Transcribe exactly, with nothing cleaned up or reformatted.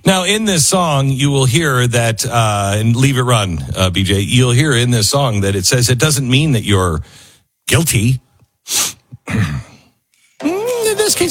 Now, in this song, you will hear that, uh, and leave it run, uh, B J, you'll hear in this song that it says it doesn't mean that you're guilty.